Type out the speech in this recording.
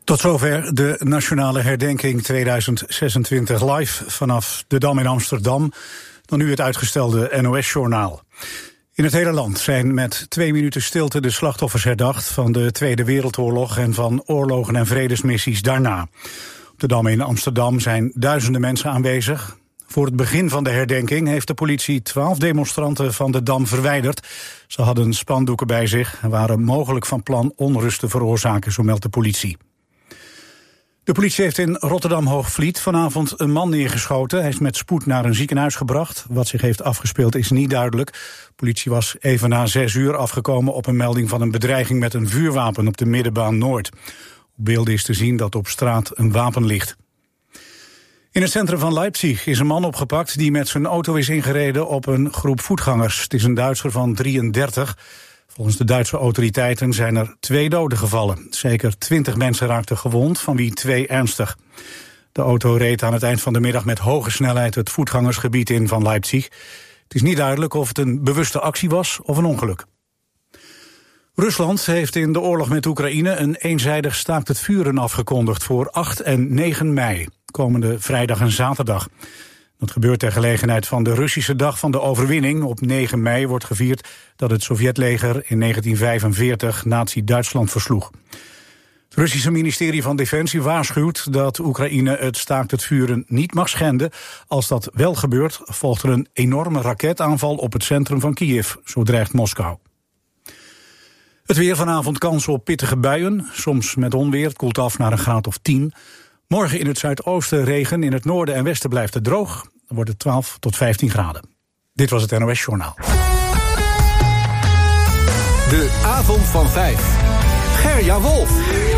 Tot zover de nationale herdenking 2026 live vanaf de Dam in Amsterdam. Dan nu het uitgestelde NOS-journaal. In het hele land zijn met 2 minuten stilte de slachtoffers herdacht van de Tweede Wereldoorlog en van oorlogen en vredesmissies daarna. Op de Dam in Amsterdam zijn duizenden mensen aanwezig. Voor het begin van de herdenking heeft de politie 12 demonstranten van de Dam verwijderd. Ze hadden spandoeken bij zich en waren mogelijk van plan onrust te veroorzaken, zo meldt de politie. De politie heeft in Rotterdam-Hoogvliet vanavond een man neergeschoten. Hij is met spoed naar een ziekenhuis gebracht. Wat zich heeft afgespeeld is niet duidelijk. De politie was even na 6 uur afgekomen op een melding van een bedreiging met een vuurwapen op de Middenbaan Noord. Op beelden is te zien dat op straat een wapen ligt. In het centrum van Leipzig is een man opgepakt die met zijn auto is ingereden op een groep voetgangers. Het is een Duitser van 33. Volgens de Duitse autoriteiten zijn er 2 doden gevallen. Zeker 20 mensen raakten gewond, van wie 2 ernstig. De auto reed aan het eind van de middag met hoge snelheid het voetgangersgebied in van Leipzig. Het is niet duidelijk of het een bewuste actie was of een ongeluk. Rusland heeft in de oorlog met Oekraïne een eenzijdig staakt het vuren afgekondigd voor 8 en 9 mei, komende vrijdag en zaterdag. Dat gebeurt ter gelegenheid van de Russische dag van de overwinning. Op 9 mei wordt gevierd dat het Sovjetleger in 1945 Nazi-Duitsland versloeg. Het Russische ministerie van Defensie waarschuwt dat Oekraïne het staakt het vuren niet mag schenden. Als dat wel gebeurt, volgt er een enorme raketaanval op het centrum van Kiev, zo dreigt Moskou. Het weer: vanavond kans op pittige buien, soms met onweer. Het koelt af naar een graad of 10. Morgen in het zuidoosten regen, in het noorden en westen blijft het droog. Dan wordt het 12 tot 15 graden. Dit was het NOS Journaal. De avond van 5. Gerja Wolf.